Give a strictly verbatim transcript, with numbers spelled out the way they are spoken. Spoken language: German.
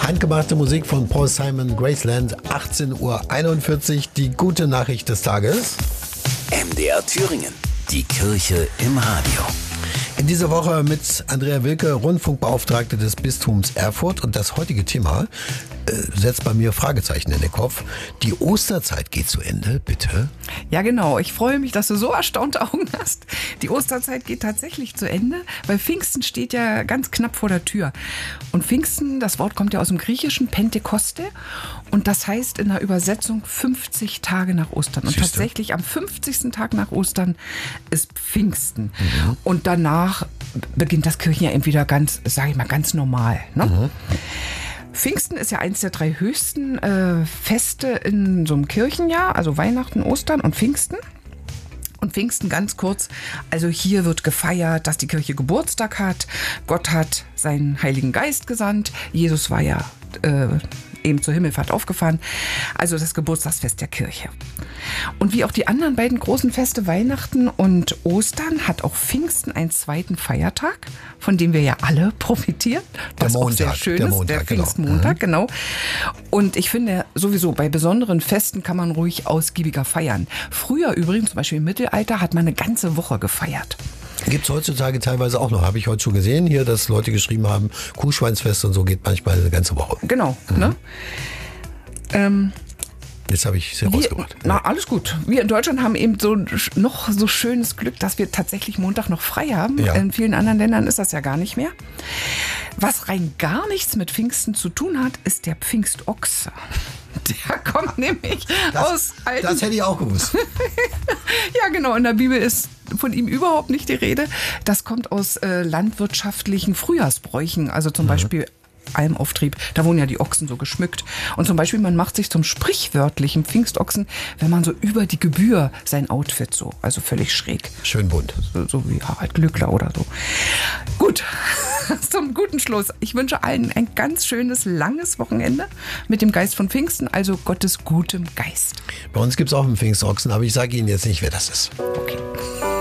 Handgemachte Musik von Paul Simon, Graceland, achtzehn Uhr einundvierzig. Die gute Nachricht des Tages. M D R Thüringen, die Kirche im Radio. In dieser Woche mit Andrea Wilke, Rundfunkbeauftragte des Bistums Erfurt. Und das heutige Thema äh, setzt bei mir Fragezeichen in den Kopf. Die Osterzeit geht zu Ende, bitte. Ja, genau. Ich freue mich, dass du so erstaunte Augen hast. Die Osterzeit geht tatsächlich zu Ende, weil Pfingsten steht ja ganz knapp vor der Tür. Und Pfingsten, das Wort kommt ja aus dem Griechischen, Pentekoste. Und das heißt in der Übersetzung fünfzig Tage nach Ostern. Und Siehste? tatsächlich am fünfzigsten Tag nach Ostern ist Pfingsten. Mhm. Und danach beginnt das Kirchenjahr eben wieder ganz, sage ich mal, ganz normal. Ne? Mhm. Pfingsten ist ja eins der drei höchsten äh, Feste in so einem Kirchenjahr, also Weihnachten, Ostern und Pfingsten. Und Pfingsten ganz kurz, also hier wird gefeiert, dass die Kirche Geburtstag hat. Gott hat seinen Heiligen Geist gesandt. Jesus war ja äh, eben zur Himmelfahrt aufgefahren. Also das Geburtstagsfest der Kirche. Und wie auch die anderen beiden großen Feste, Weihnachten und Ostern, hat auch Pfingsten einen zweiten Feiertag, von dem wir ja alle profitieren. Was Der auch sehr Montag, schön der ist, Montag, der genau. Pfingstmontag, Mhm. genau. Und ich finde sowieso, bei besonderen Festen kann man ruhig ausgiebiger feiern. Früher übrigens, zum Beispiel im Mittelalter, hat man eine ganze Woche gefeiert. Gibt es heutzutage teilweise auch noch. Habe ich heute schon gesehen hier, dass Leute geschrieben haben, Kuhschweinsfest und so geht manchmal eine ganze Woche. Genau, Mhm. ne? Ähm, Jetzt habe ich sehr Wir, rausgebracht. na, alles gut. Wir in Deutschland haben eben so noch so schönes Glück, dass wir tatsächlich Montag noch frei haben. Ja. In vielen anderen Ländern ist das ja gar nicht mehr. Was rein gar nichts mit Pfingsten zu tun hat, ist der Pfingstochse. Der kommt nämlich Das, aus alten... das hätte ich auch gewusst. Ja, genau. In der Bibel ist von ihm überhaupt nicht die Rede. Das kommt aus äh, landwirtschaftlichen Frühjahrsbräuchen. Also zum Mhm. Beispiel Almauftrieb, da wurden ja die Ochsen so geschmückt. Und zum Beispiel, man macht sich zum sprichwörtlichen Pfingstochsen, wenn man so über die Gebühr sein Outfit so, also völlig schräg. Schön bunt. So, so wie Harald Glückler oder so. Gut, zum guten Schluss. Ich wünsche allen ein ganz schönes, langes Wochenende mit dem Geist von Pfingsten, also Gottes gutem Geist. Bei uns gibt es auch einen Pfingstochsen, aber ich sage Ihnen jetzt nicht, wer das ist. Okay.